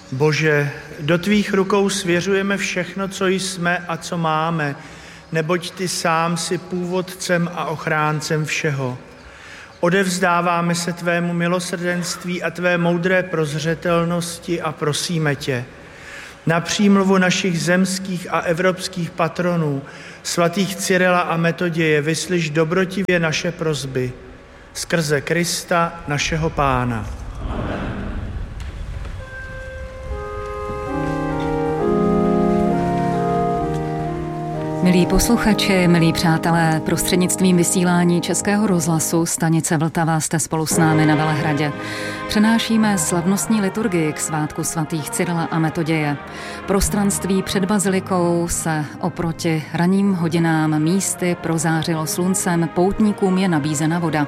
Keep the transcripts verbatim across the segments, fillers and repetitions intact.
Bože, do tvých rukou svěřujeme všechno, co jsme a co máme, neboť ty sám si původcem a ochráncem všeho. Odevzdáváme se tvému milosrdenství a tvé moudré prozřetelnosti a prosíme tě, na přímluvu našich zemských a evropských patronů, svatých Cyrila a Metoděje, vyslyš dobrotivě naše prosby. Skrze Krista, našeho Pána. Milí posluchači, milí přátelé, prostřednictvím vysílání Českého rozhlasu stanice Vltava jste spolu s námi na Velehradě. Přenášíme slavnostní liturgii k svátku svatých Cyrila a Metoděje. Prostranství před bazilikou se oproti ranním hodinám místy prozářilo sluncem, poutníkům je nabízena voda.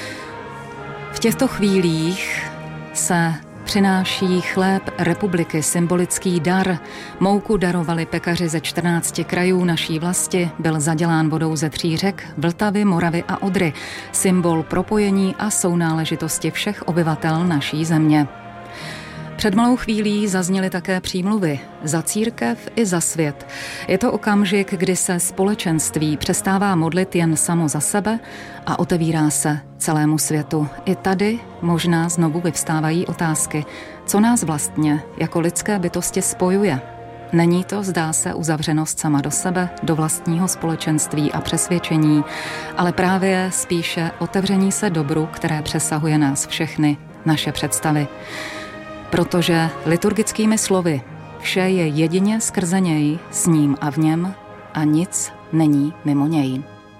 V těchto chvílích se přináší chléb republiky, symbolický dar. Mouku darovali pekaři ze čtrnácti krajů naší vlasti, byl zadělán vodou ze tří řek, Vltavy, Moravy a Odry, symbol propojení a sounáležitosti všech obyvatel naší země. Před malou chvílí zazněly také přímluvy za církev i za svět. Je to okamžik, kdy se společenství přestává modlit jen samo za sebe a otevírá se celému světu. I tady možná znovu vyvstávají otázky, co nás vlastně jako lidské bytosti spojuje. Není to, zdá se, uzavřenost sama do sebe, do vlastního společenství a přesvědčení, ale právě spíše otevření se dobru, které přesahuje nás všechny, naše představy. Protože liturgickými slovy vše je jedině skrze něj, s ním a v něm a nic není mimo něj.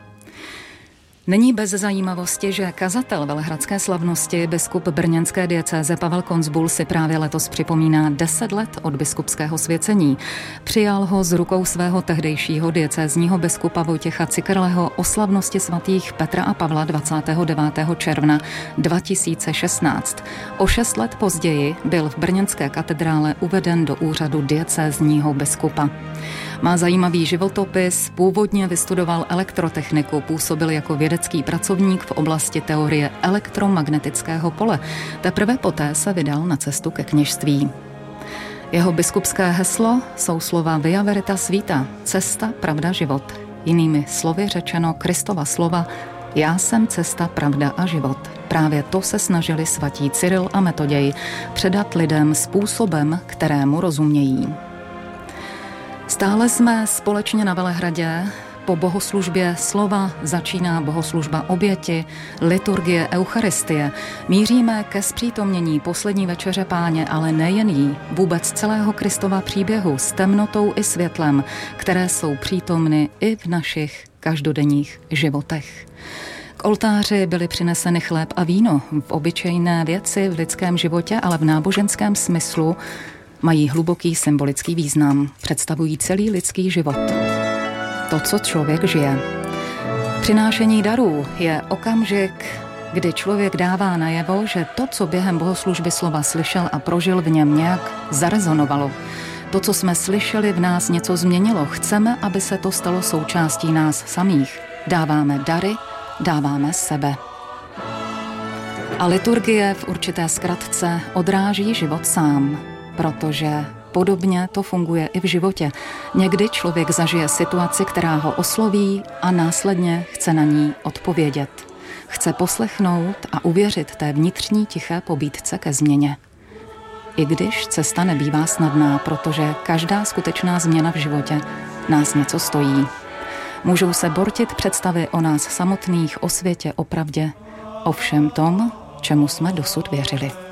Není bez zajímavosti, že kazatel velehradské slavnosti, biskup brněnské diecéze Pavel Konzbul si právě letos připomíná deset let od biskupského svěcení. Přijal ho z rukou svého tehdejšího diecézního biskupa Vojtěcha Cikrleho o slavnosti svatých Petra a Pavla dvacátého devátého června dva tisíce šestnáct. O šest let později byl v brněnské katedrále uveden do úřadu diecézního biskupa. Má zajímavý životopis, původně vystudoval elektrotechniku, působil jako vědecký pracovník v oblasti teorie elektromagnetického pole. Teprve poté se vydal na cestu ke kněžství. Jeho biskupské heslo jsou slova Via Veritas Vita, cesta, pravda, život. Jinými slovy řečeno Kristova slova, já jsem cesta, pravda a život. Právě to se snažili svatí Cyril a Metoděj předat lidem způsobem, kterému rozumějí. Stále jsme společně na Velehradě. Po bohoslužbě slova začíná bohoslužba oběti, liturgie Eucharistie. Míříme ke zpřítomnění poslední večeře Páně, ale nejen jí, vůbec celého Kristova příběhu s temnotou i světlem, které jsou přítomny i v našich každodenních životech. K oltáři byly přineseny chléb a víno, v obyčejné věci v lidském životě, ale v náboženském smyslu mají hluboký symbolický význam, představují celý lidský život. To, co člověk žije. Přinášení darů je okamžik, kdy člověk dává najevo, že to, co během bohoslužby slova slyšel a prožil, v něm nějak zarezonovalo. To, co jsme slyšeli, v nás něco změnilo. Chceme, aby se to stalo součástí nás samých. Dáváme dary, dáváme sebe. A liturgie v určité zkratce odráží život sám, protože podobně to funguje i v životě. Někdy člověk zažije situaci, která ho osloví a následně chce na ní odpovědět. Chce poslechnout a uvěřit té vnitřní tiché pobídce ke změně. I když cesta nebývá snadná, protože každá skutečná změna v životě nás něco stojí. Můžou se bortit představy o nás samotných, o světě, o pravdě, o všem tom, čemu jsme dosud věřili.